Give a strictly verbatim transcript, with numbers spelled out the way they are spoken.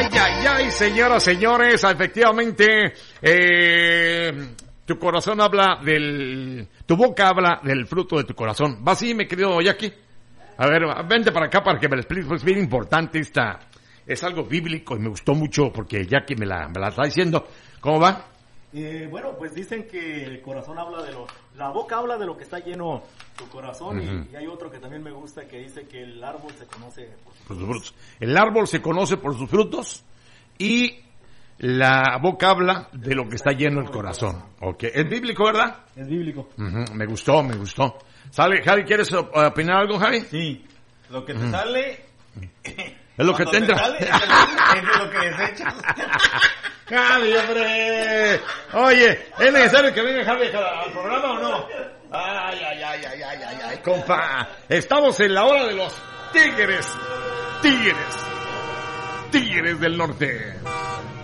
ay, ay, ay, señoras, señores, efectivamente, eh, tu corazón habla del, tu boca habla del fruto de tu corazón. ¿Va así, mi querido Jackie? A ver, vente para acá para que me lo expliques, es bien importante esta, es algo bíblico y me gustó mucho porque Jackie me la, me la está diciendo. ¿Cómo va? Eh, bueno, pues dicen que el corazón habla de lo, la boca habla de lo que está lleno tu corazón. Uh-huh. y, y hay otro que también me gusta que dice que el árbol se conoce por sus, por sus frutos. El árbol se conoce por sus frutos y la boca habla de lo que está lleno el corazón. Okay. Es bíblico, ¿verdad? Es bíblico. Uh-huh. Me gustó, me gustó. ¿Sale, Javi? ¿Quieres opinar algo, Javi? Sí. Lo que te uh-huh. sale es lo que te entra. Te sale, es lo que desechas. Javi, hombre. Oye, ¿es necesario que venga Javi al programa o no? Ay, ay, ay, ay, ay, ay, ay, compa. Estamos en la hora de los tigres. Tigres. Tigres del norte.